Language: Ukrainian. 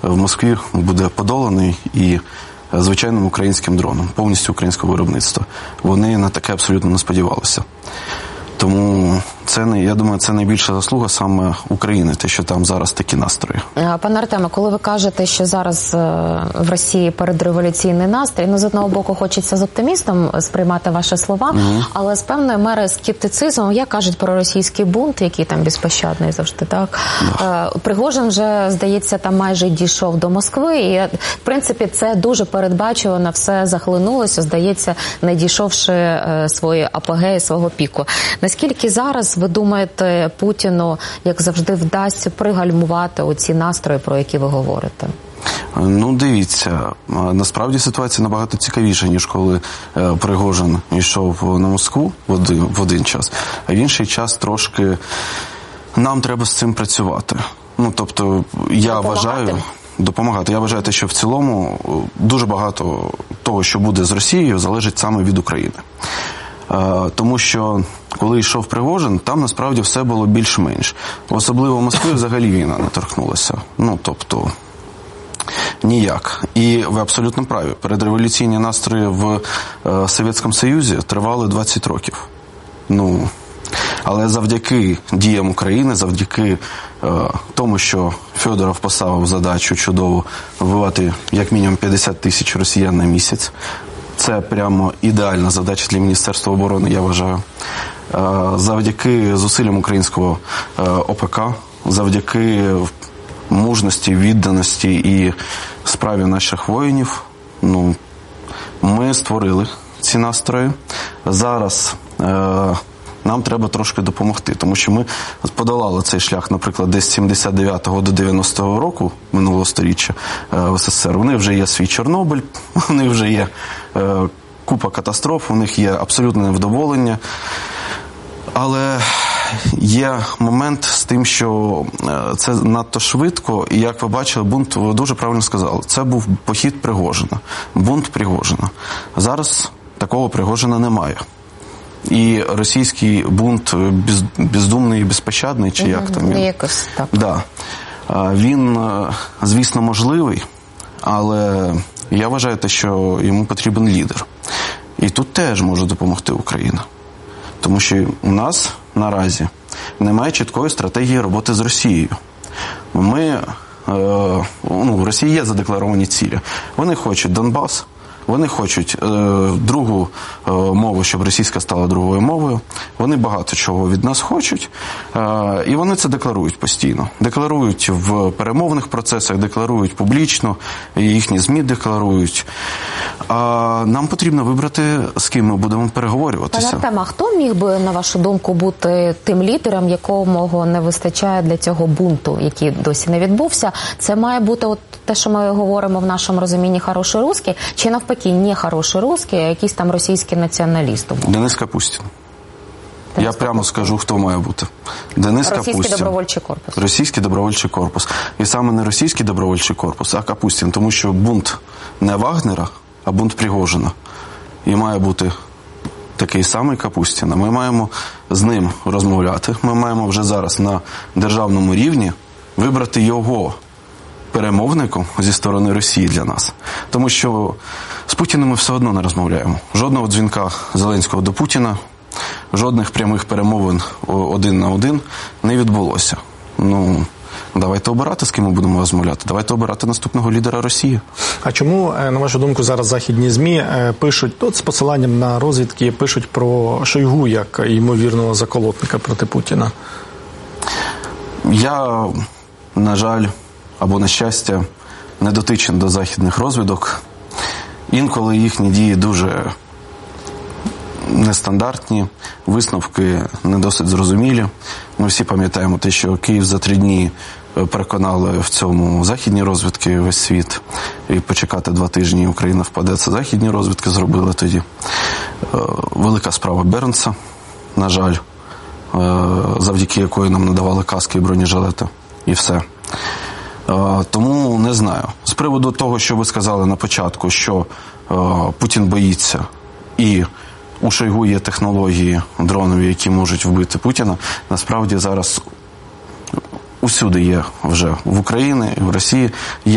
в Москві буде подоланий і звичайним українським дроном, повністю українського виробництва. Вони на таке абсолютно не сподівалися. Тому я думаю, це найбільша заслуга саме України, те, що там зараз такі настрої. Пане Артеме, коли ви кажете, що зараз в Росії передреволюційний настрій, з одного боку хочеться з оптимістом сприймати ваші слова, але з певної мери скептицизмом, як кажуть про російський бунт, який там безпощадний завжди, так? Пригожин вже, здається, там майже дійшов до Москви, і, в принципі, це дуже передбачувано, все захлинулося, здається, не дійшовши свої апогеї, свого піку. Наскільки зараз, ви думаєте, Путіну, як завжди, вдасться пригальмувати оці настрої, про які ви говорите? Дивіться, насправді ситуація набагато цікавіша, ніж коли Пригожин йшов на Москву в один час, а в інший час трошки нам треба з цим працювати. Тобто, я вважаю... Допомагати. Я вважаю, що в цілому дуже багато того, що буде з Росією, залежить саме від України. Тому що, коли йшов Пригожин, там насправді все було більш-менш. Особливо в Москві взагалі війна не торкнулася. Тобто, ніяк. І ви абсолютно праві. Передреволюційні настрої в Совєтському Союзі тривали 20 років. Але завдяки діям України, завдяки тому, що Федоров поставив задачу чудову вбивати як мінімум 50 тисяч росіян на місяць, це прямо ідеальна задача для Міністерства оборони, я вважаю. Завдяки зусиллям українського ОПК, завдяки мужності, відданості і справі наших воїнів, ми створили ці настрої. Зараз нам треба трошки допомогти, тому що ми подолали цей шлях, наприклад, десь з 79-го до 90-го року минулого сторіччя в СССР. У них вже є свій Чорнобиль, у них вже є купа катастроф, у них є абсолютне невдоволення. Але є момент з тим, що це надто швидко, і, як ви бачили, бунт, ви дуже правильно сказали, це був похід Пригожина, бунт Пригожина. Зараз такого Пригожина немає. І російський бунт бездумний і безпощадний, чи як там він? Якось так. Да. Він, звісно, можливий, але я вважаю, що йому потрібен лідер. І тут теж може допомогти Україна. Тому що у нас наразі немає чіткої стратегії роботи з Росією. В Росії є задекларовані цілі. Вони хочуть Донбас, вони хочуть другу мову, щоб російська стала другою мовою. Вони багато чого від нас хочуть. І вони це декларують постійно. Декларують в перемовних процесах, декларують публічно, їхні ЗМІ декларують. А нам потрібно вибрати, з ким ми будемо переговорюватися. Пане Артеме, хто міг би, на вашу думку, бути тим лідером, якого не вистачає для цього бунту, який досі не відбувся? Це має бути те, що ми говоримо в нашому розумінні «хороший русский», чи навпаки не «хороший русский», а якийсь там російський націоналіст? Денис Капустін. Я прямо скажу, хто має бути. Денис Капустін. Російський добровольчий корпус. Російський добровольчий корпус. І саме не російський добровольчий корпус, а Капустін. Тому що бунт не Вагнера, а бунт Пригожина. І має бути такий самий Капустін. Ми маємо з ним розмовляти. Ми маємо вже зараз на державному рівні вибрати його перемовником зі сторони Росії для нас. Тому що з Путіним ми все одно не розмовляємо. Жодного дзвінка Зеленського до Путіна, жодних прямих перемовин один на один не відбулося. Давайте обирати, з ким ми будемо розмовляти. Давайте обирати наступного лідера Росії. А чому, на вашу думку, зараз західні ЗМІ пишуть, з посиланням на розвідки, пишуть про Шойгу як ймовірного заколотника проти Путіна? Я, на жаль, або на щастя, не дотичен до західних розвідок. Інколи їхні дії дуже нестандартні, висновки не досить зрозумілі. Ми всі пам'ятаємо те, що Київ за 3 дні переконали в цьому західні розвідки весь світ. І почекати 2 тижні Україна впаде. Це західні розвідки зробили тоді. Велика справа Бернса, на жаль, завдяки якої нам надавали каски і бронежилети. І все. Тому не знаю. З приводу того, що ви сказали на початку, що Путін боїться і у Шойгу є технології дронові, які можуть вбити Путіна, насправді зараз усюди є вже в Україні, в Росії є